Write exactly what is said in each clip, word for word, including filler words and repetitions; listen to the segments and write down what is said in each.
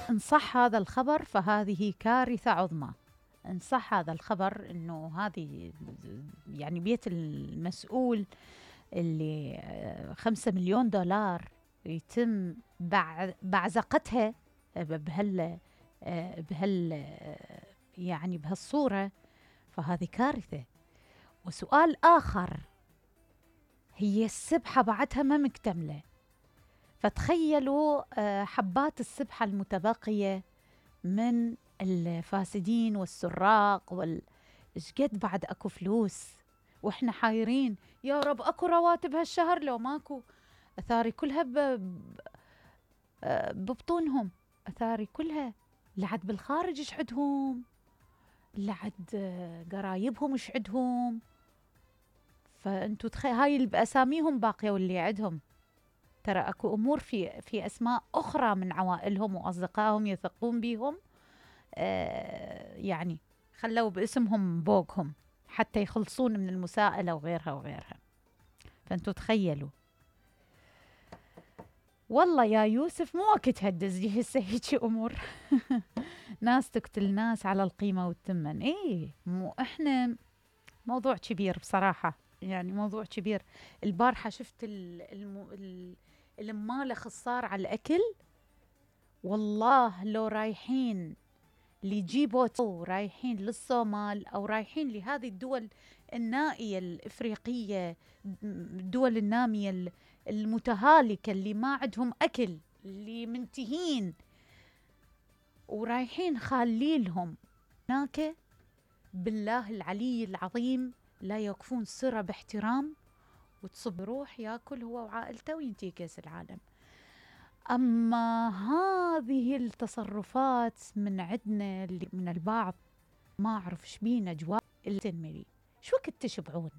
إن صح هذا الخبر فهذه كارثة عظمى. إن صح هذا الخبر إنه هذه يعني بيت المسؤول اللي آه، خمسة مليون دولار يتم بع- بعزقتها بهال آه، بهال آه، يعني بهالصورة، فهذه كارثة. وسؤال آخر، هي السبحة بعدها ما مكتملة، فتخيلوا آه، حبات السبحة المتبقية من الفاسدين والسراق وال إيش قد بعد اكو فلوس، واحنا حايرين يا رب اكو رواتب هالشهر لو ماكو. اثاري كلها ب... ب- آه، ببطونهم، اثاري كلها لعد بالخارج ايش عندهم، لعد آه، قرايبهم ايش عندهم. فانتوا تخي... هاي اللي باساميهم باقيه واللي عندهم، ترى اكو امور في في اسماء اخرى من عوائلهم واصدقائهم يثقون بيهم، آه يعني خلوا باسمهم بوقهم حتى يخلصون من المساءلة وغيرها وغيرها. فانتوا تخيلوا. والله يا يوسف مو وقت هدز لي هسه هيجي امور. ناس تقتل ناس على القيمة والثمن. ايه مو احنا موضوع كبير بصراحة، يعني موضوع كبير. البارحة شفت ال- الم... ال- المال خصار على الأكل. والله لو رايحين لجيبوت أو رايحين للصومال أو رايحين لهذه الدول النائية الإفريقية، الدول النامية ال- المتهالكة اللي ما عندهم أكل، اللي منتهين ورايحين خاليلهم هناك، بالله العلي العظيم لا يوقفون سرة باحترام، وتصب روح ياكل هو وعائلته وينتهي كأس العالم. أما هذه التصرفات من عندنا اللي من البعض، ما أعرف إيش بينا جواب التنمري. شو وقت تشبعون؟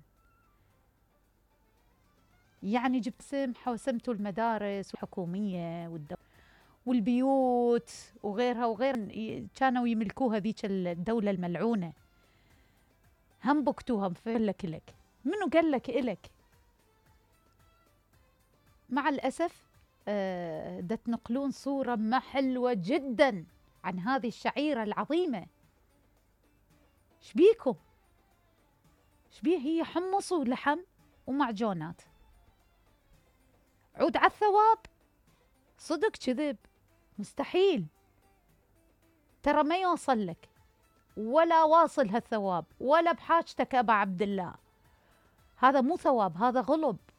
يعني جبت سمحة وسمتوا المدارس الحكومية والدولة والبيوت وغيرها وغير، ي- كانوا يملكوها ذيك الدولة الملعونة، هم بكتوها لك إلك. منو قال لك إلك؟ مع الأسف آه، دا تنقلون صورة ما حلوة جدا عن هذه الشعيرة العظيمة. شبيكم؟ شبيه؟ هي حمص ولحم ومعجونات، عود على الثواب؟ صدق كذب؟ مستحيل، ترى ما يوصل لك ولا واصل هالثواب ولا بحاجتك أبا عبد الله. هذا مو ثواب، هذا غلب.